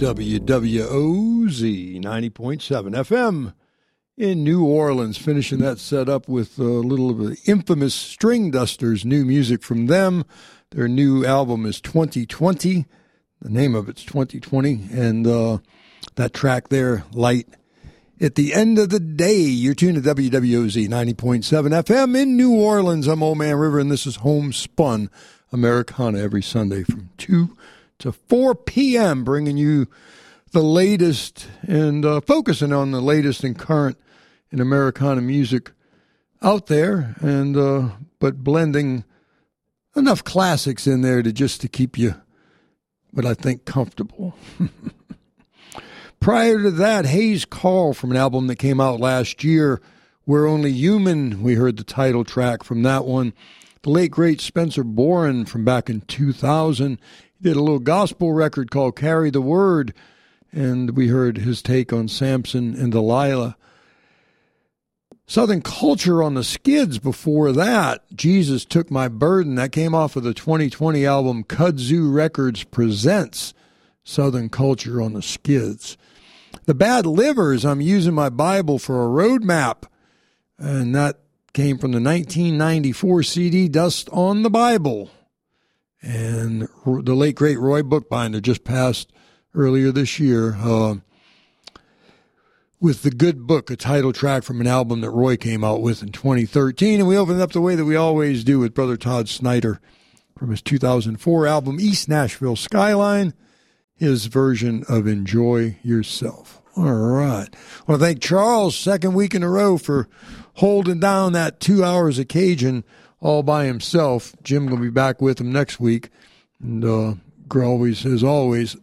WWOZ 90.7 FM in New Orleans. Finishing that set up with a little of the infamous String Dusters, new music from them. Their new album is 2020. The name of it's 2020. And that track there, Light. At the end of the day, you're tuned to WWOZ 90.7 FM in New Orleans. I'm Old Man River, and this is Homespun Americana every Sunday from 2 to 4 p.m., bringing you the latest and focusing on the latest and current in Americana music out there, and but blending enough classics in there to keep you, what I think, comfortable. Prior to that, Hayes Carll from an album that came out last year, We're Only Human. We heard the title track from that one. The late, great Spencer Boren from back in 2000. He did a little gospel record called Carry the Word, and we heard his take on Samson and Delilah. Southern Culture on the Skids before that. Jesus Took My Burden. That came off of the 2020 album Kudzu Records Presents Southern Culture on the Skids. The Bad Livers, I'm Using My Bible for a Roadmap, and that came from the 1994 CD Dust on the Bible. And the late, great Roy Bookbinder just passed earlier this year with The Good Book, a title track from an album that Roy came out with in 2013. And we opened up the way that we always do with Brother Todd Snyder from his 2004 album East Nashville Skyline, his version of Enjoy Yourself. All right. I want to thank Charles, second week in a row, for holding down that 2 hours of Cajun all by himself. Jim will be back with him next week. And always, as always,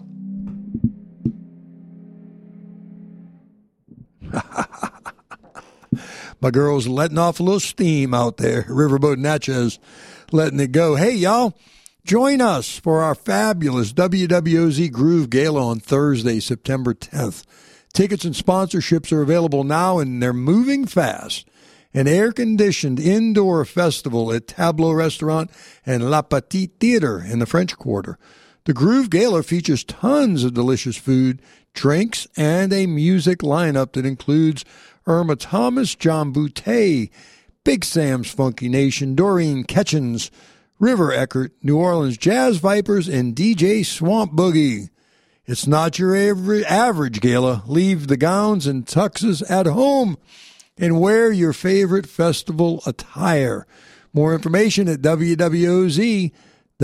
my girl's letting off a little steam out there. Riverboat Natchez letting it go. Hey, y'all. Join us for our fabulous WWOZ Groove Gala on Thursday, September 10th. Tickets and sponsorships are available now, and they're moving fast. An air-conditioned indoor festival at Tableau Restaurant and La Petite Theater in the French Quarter. The Groove Gala features tons of delicious food, drinks, and a music lineup that includes Irma Thomas, John Boutte, Big Sam's Funky Nation, Doreen Ketchens, River Eckert, New Orleans Jazz Vipers, and DJ Swamp Boogie. It's not your average gala. Leave the gowns and tuxes at home and wear your favorite festival attire. More information at wwoz.org.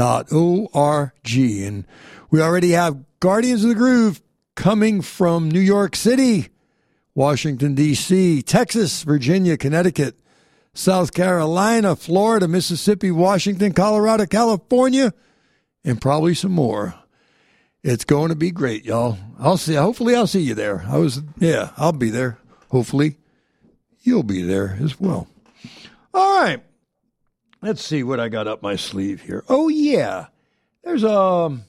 And we already have Guardians of the Groove coming from New York City, Washington, D.C., Texas, Virginia, Connecticut, South Carolina, Florida, Mississippi, Washington, Colorado, California, and probably some more. It's going to be great, y'all. Hopefully I'll see you there. I'll be there. Hopefully you'll be there as well. All right. Let's see what I got up my sleeve here. Oh, yeah. There's want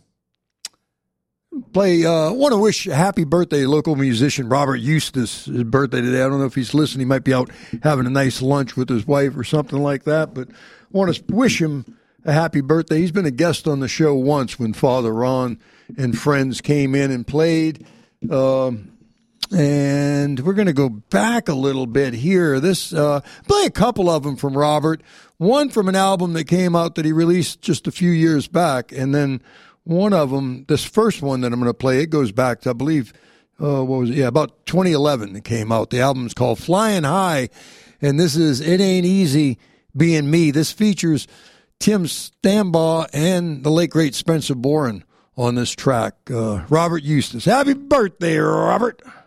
to wish a happy birthday to local musician Robert Eustace. His birthday today. I don't know if he's listening. He might be out having a nice lunch with his wife or something like that. But I want to wish him a happy birthday. He's been a guest on the show once when Father Ron and friends came in and played. And we're going to go back a little bit here. Play a couple of them from Robert. One from an album that came out that he released just a few years back, and then one of them, this first one that I'm going to play, it goes back to, I believe, about 2011 it came out. The album's called Flying High, and this is It Ain't Easy Being Me. This features Tim Stambaugh and the late, great Spencer Boren on this track. Robert Eustace. Happy birthday, Robert.